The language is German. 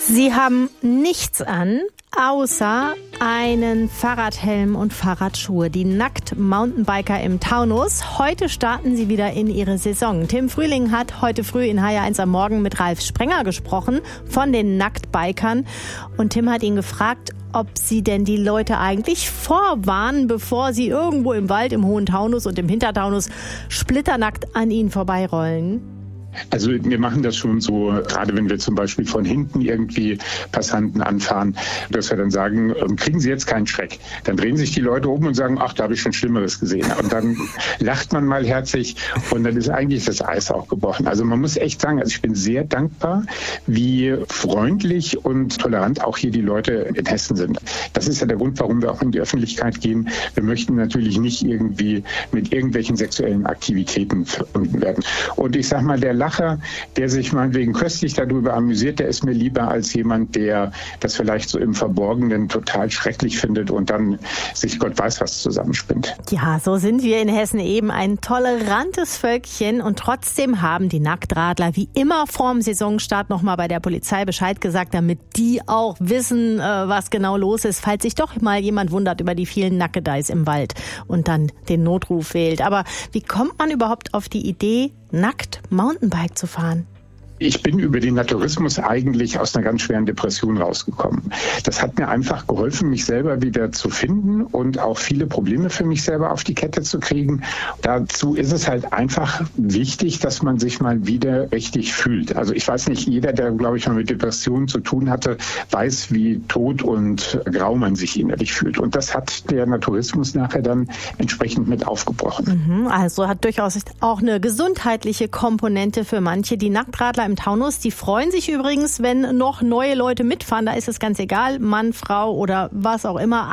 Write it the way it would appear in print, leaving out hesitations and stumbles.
Sie haben nichts an, außer einen Fahrradhelm und Fahrradschuhe. Die Nackt-Mountainbiker im Taunus. Heute starten sie wieder in ihre Saison. Tim Frühling hat heute früh in HR1 am Morgen mit Ralf Sprenger gesprochen von den Nacktbikern. Und Tim hat ihn gefragt, ob sie denn die Leute eigentlich vorwarnen, bevor sie irgendwo im Wald, im Hohen Taunus und im Hintertaunus splitternackt an ihnen vorbeirollen. Also wir machen das schon so, gerade wenn wir zum Beispiel von hinten irgendwie Passanten anfahren, dass wir dann sagen, kriegen Sie jetzt keinen Schreck. Dann drehen sich die Leute um und sagen, ach, da habe ich schon Schlimmeres gesehen. Und dann lacht man mal herzlich und dann ist eigentlich das Eis auch gebrochen. Also man muss echt sagen, also ich bin sehr dankbar, wie freundlich und tolerant auch hier die Leute in Hessen sind. Das ist ja der Grund, warum wir auch in die Öffentlichkeit gehen. Wir möchten natürlich nicht irgendwie mit irgendwelchen sexuellen Aktivitäten verbunden werden. Und ich sag mal, der Lacher, der sich meinetwegen köstlich darüber amüsiert, der ist mir lieber als jemand, der das vielleicht so im Verborgenen total schrecklich findet und dann sich Gott weiß was zusammenspinnt. Ja, so sind wir in Hessen eben ein tolerantes Völkchen und trotzdem haben die Nacktradler wie immer vorm Saisonstart nochmal bei der Polizei Bescheid gesagt, damit die auch wissen, was genau los ist, falls sich doch mal jemand wundert über die vielen Nackedeis im Wald und dann den Notruf wählt. Aber wie kommt man überhaupt auf die Idee, nackt Mountainbike zu fahren? Ich bin über den Naturismus eigentlich aus einer ganz schweren Depression rausgekommen. Das hat mir einfach geholfen, mich selber wieder zu finden und auch viele Probleme für mich selber auf die Kette zu kriegen. Dazu ist es halt einfach wichtig, dass man sich mal wieder richtig fühlt. Also ich weiß nicht, jeder, der, glaube ich, mal mit Depressionen zu tun hatte, weiß, wie tot und grau man sich innerlich fühlt. Und das hat der Naturismus nachher dann entsprechend mit aufgebrochen. Also hat durchaus auch eine gesundheitliche Komponente für manche. Die Nacktradler im Taunus, die freuen sich übrigens, wenn noch neue Leute mitfahren. Da ist es ganz egal, Mann, Frau oder was auch immer.